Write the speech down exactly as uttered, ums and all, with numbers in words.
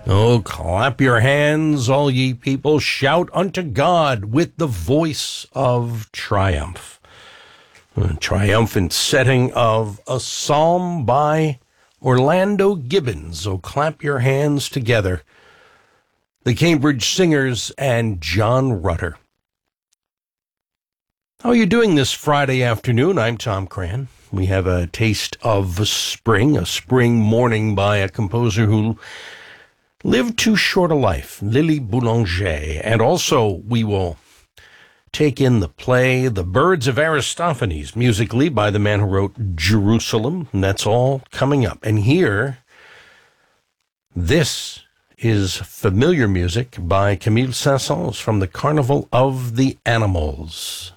Oh, clap your hands, all ye people. Shout unto God with the voice of triumph. A triumphant setting of a psalm by Orlando Gibbons. Oh, clap your hands together. The Cambridge Singers and John Rutter. How are you doing this Friday afternoon? I'm Tom Cran. We have a taste of spring, a spring morning by a composer who lived too short a life, Lily Boulanger. And also we will take in the play The Birds of Aristophanes, musically by the man who wrote Jerusalem. And that's all coming up. And here, this is familiar music by Camille Saint-Saëns from the Carnival of the Animals.